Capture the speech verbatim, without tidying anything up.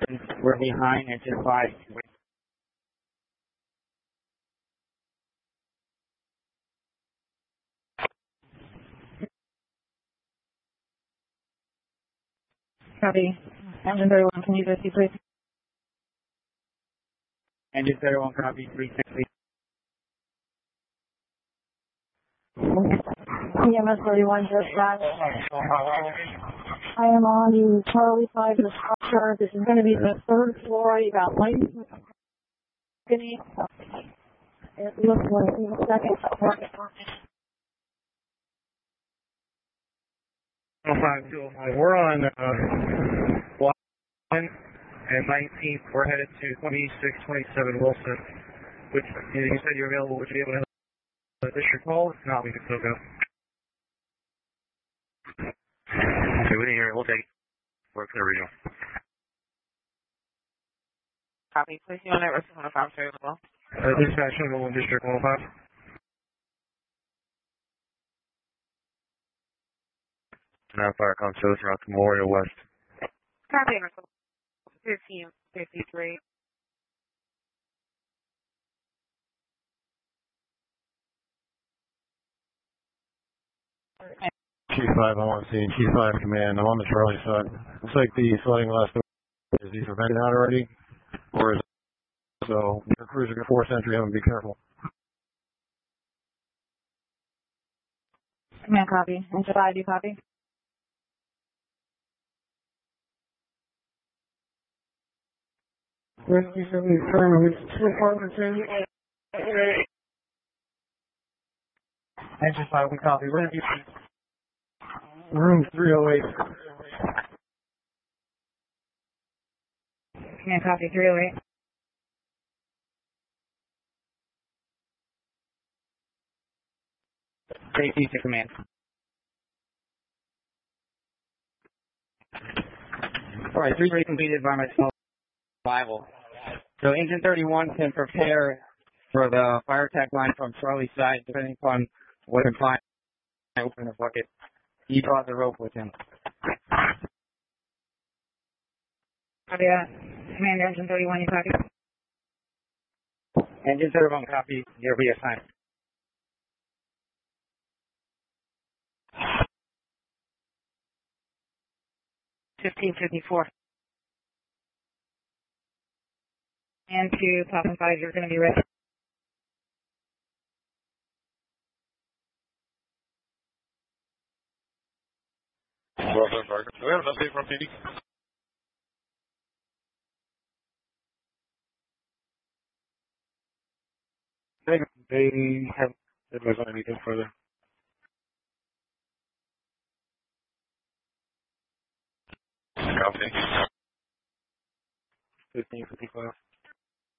We're behind engine five. Copy. Engine thirty-one, can you just see, please? Engine thirty-one, copy, three sixty. P M S thirty-one, just that. I am on the Charlie side of the structure. This is going to be the third floor. You got lights. It looks like the second floor. oh five two oh five. We're on uh, block one and nineteenth. We're headed to twenty-six twenty-seven Wilson. Which you, know, you said you're available. Would you be able to have a district call? If not, we can still go. Okay, we didn't hear it. We'll take it. We're clear regional. Copy. Please be on that rest one oh five as well. Uh, dispatch number one, district one oh five. Now fire consoles around Memorial West. Copy. fifteen fifty-three. Chief five, I want to see Chief five command. I'm on the Charlie side. Looks like the flooding last is these prevented out already, or is it? So your cruiser can force entry. Have them be careful. Command, copy. Engine five, do you copy? Engine five, we copy. We're going to be room three oh eight. Command, copy. three oh eight. Safety to command. All right, three three completed by myself. Survival. So engine thirty-one can prepare for the fire attack line from Charlie's side, depending upon what I'm flying. I open the bucket. He brought the rope with him. Copy that. Command, engine thirty-one, you copy? Engine thirty-one, copy. You're reassigned. fifteen fifty-four. And to top and five, you're going to be ready. Well done, Parker. Do we have an update from P D? They, they have advised on anything further. Copy. fifteen fifty-five.